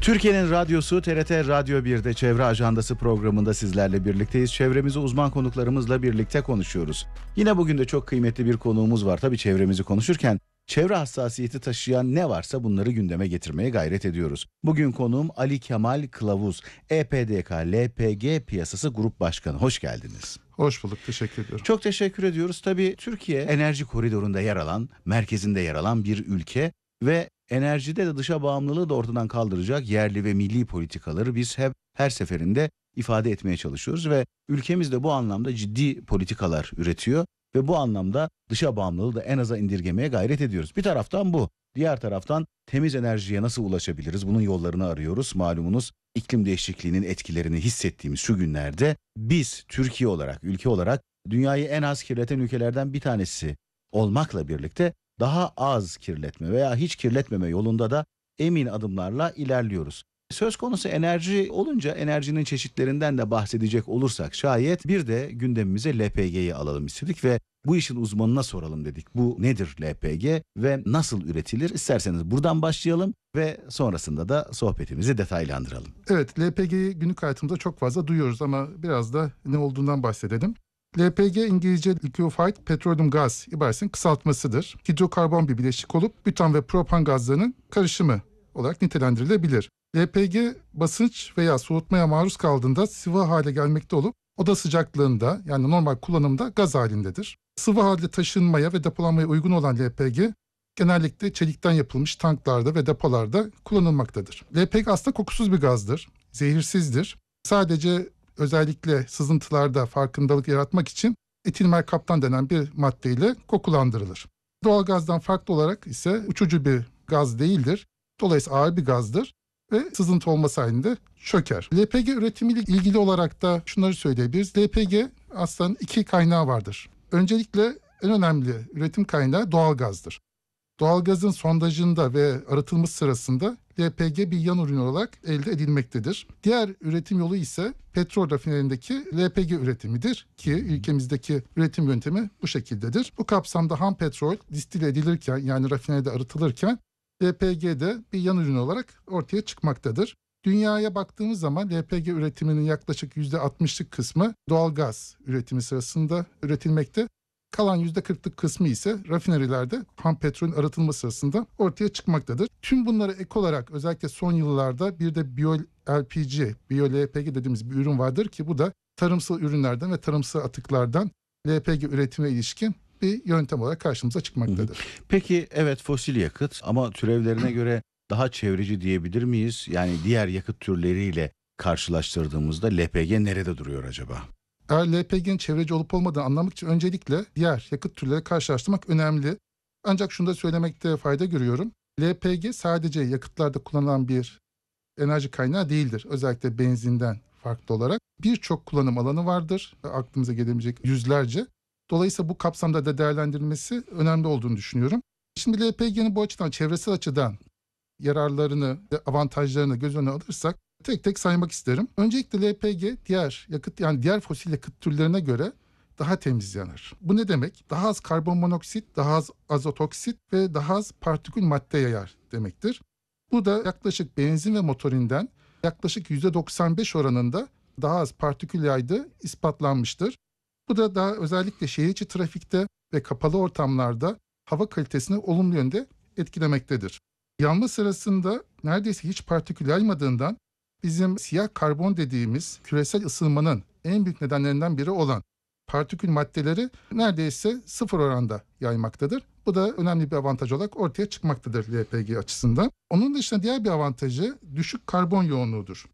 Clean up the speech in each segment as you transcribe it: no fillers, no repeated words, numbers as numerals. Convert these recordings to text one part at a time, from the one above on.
Türkiye'nin radyosu TRT Radyo 1'de Çevre Ajandası programında sizlerle birlikteyiz. Çevremizi uzman konuklarımızla birlikte konuşuyoruz. Yine bugün de çok kıymetli bir konuğumuz var. Tabii çevremizi konuşurken çevre hassasiyeti taşıyan ne varsa bunları gündeme getirmeye gayret ediyoruz. Bugün konuğum Ali Kemal Kılavuz, EPDK LPG Piyasası Grup Başkanı. Hoş geldiniz. Hoş bulduk, teşekkür ediyorum. Çok teşekkür ediyoruz. Tabii Türkiye enerji koridorunda yer alan, merkezinde yer alan bir ülke ve enerjide de dışa bağımlılığı da ortadan kaldıracak yerli ve milli politikaları biz hep her seferinde ifade etmeye çalışıyoruz ve ülkemiz de bu anlamda ciddi politikalar üretiyor ve bu anlamda dışa bağımlılığı da en aza indirgemeye gayret ediyoruz. Bir taraftan bu, diğer taraftan temiz enerjiye nasıl ulaşabiliriz? Bunun yollarını arıyoruz. Malumunuz iklim değişikliğinin etkilerini hissettiğimiz şu günlerde biz Türkiye olarak, ülke olarak dünyayı en az kirleten ülkelerden bir tanesi olmakla birlikte daha az kirletme veya hiç kirletmeme yolunda da emin adımlarla ilerliyoruz. Söz konusu enerji olunca enerjinin çeşitlerinden de bahsedecek olursak şayet bir de gündemimize LPG'yi alalım istedik ve bu işin uzmanına soralım dedik. Bu nedir LPG ve nasıl üretilir? İsterseniz buradan başlayalım ve sonrasında da sohbetimizi detaylandıralım. Evet, LPG'yi günlük hayatımızda çok fazla duyuyoruz ama biraz da ne olduğundan bahsedelim. LPG İngilizce Liquefied Petroleum Gas ibaresinin kısaltmasıdır. Hidrokarbon bir bileşik olup bütan ve propan gazlarının karışımı olarak nitelendirilebilir. LPG basınç veya soğutmaya maruz kaldığında sıvı hale gelmekte olup oda sıcaklığında yani normal kullanımda gaz halindedir. Sıvı halde taşınmaya ve depolanmaya uygun olan LPG genellikle çelikten yapılmış tanklarda ve depolarda kullanılmaktadır. LPG aslında kokusuz bir gazdır, zehirsizdir. Sadece özellikle sızıntılarda farkındalık yaratmak için etil merkaptan denen bir maddeyle kokulandırılır. Doğalgazdan farklı olarak ise uçucu bir gaz değildir. Dolayısıyla ağır bir gazdır ve sızıntı olması halinde çöker. LPG üretimiyle ilgili olarak da şunları söyleyebiliriz. LPG aslında iki kaynağı vardır. Öncelikle en önemli üretim kaynağı doğalgazdır. Doğalgazın sondajında ve arıtılması sırasında LPG bir yan ürün olarak elde edilmektedir. Diğer üretim yolu ise petrol rafinerindeki LPG üretimidir ki ülkemizdeki üretim yöntemi bu şekildedir. Bu kapsamda ham petrol distile edilirken yani rafineride arıtılırken LPG de bir yan ürün olarak ortaya çıkmaktadır. Dünyaya baktığımız zaman LPG üretiminin yaklaşık %60'lık kısmı doğalgaz üretimi sırasında üretilmekte. Kalan %40'lık kısmı ise rafinerilerde ham petrolün arıtılması sırasında ortaya çıkmaktadır. Tüm bunlara ek olarak özellikle son yıllarda bir de Bio-LPG, Bio-LPG dediğimiz bir ürün vardır ki bu da tarımsal ürünlerden ve tarımsal atıklardan LPG üretime ilişkin bir yöntem olarak karşımıza çıkmaktadır. Peki evet fosil yakıt ama türevlerine göre daha çevreci diyebilir miyiz? Yani diğer yakıt türleriyle karşılaştırdığımızda LPG nerede duruyor acaba? Eğer LPG'nin çevreci olup olmadığını anlamak için öncelikle diğer yakıt türleriyle karşılaştırmak önemli. Ancak şunu da söylemekte fayda görüyorum. LPG sadece yakıtlarda kullanılan bir enerji kaynağı değildir. Özellikle benzinden farklı olarak birçok kullanım alanı vardır. Aklımıza gelebilecek yüzlerce. Dolayısıyla bu kapsamda da değerlendirilmesi önemli olduğunu düşünüyorum. Şimdi LPG'nin bu açıdan çevresel açıdan yararlarını ve avantajlarını göz önüne alırsak tek tek saymak isterim. Öncelikle LPG diğer yakıt yani diğer fosil yakıt türlerine göre daha temiz yanar. Bu ne demek? Daha az karbon monoksit, daha az azot oksit ve daha az partikül madde yayar demektir. Bu da yaklaşık benzin ve motorinden yaklaşık %95 oranında daha az partikül yaydığı ispatlanmıştır. Bu da daha özellikle şehir içi trafikte ve kapalı ortamlarda hava kalitesini olumlu yönde etkilemektedir. Yanma sırasında neredeyse hiç partikül yaymadığından bizim siyah karbon dediğimiz küresel ısınmanın en büyük nedenlerinden biri olan partikül maddeleri neredeyse sıfır oranda yaymaktadır. Bu da önemli bir avantaj olarak ortaya çıkmaktadır LPG açısından. Onun dışında diğer bir avantajı düşük karbon yoğunluğudur.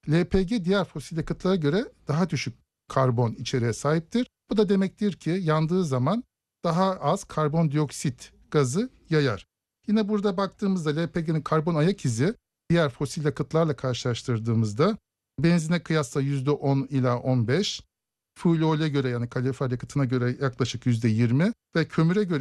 LPG diğer fosil yakıtlara göre daha düşük karbon içeriğe sahiptir. Bu da demektir ki yandığı zaman daha az karbondioksit gazı yayar. Yine burada baktığımızda LPG'nin karbon ayak izi diğer fosil yakıtlarla karşılaştırdığımızda benzine kıyasla %10 ila 15, fuel oil'e göre yani kalorifer yakıtına göre yaklaşık %20 ve kömüre göre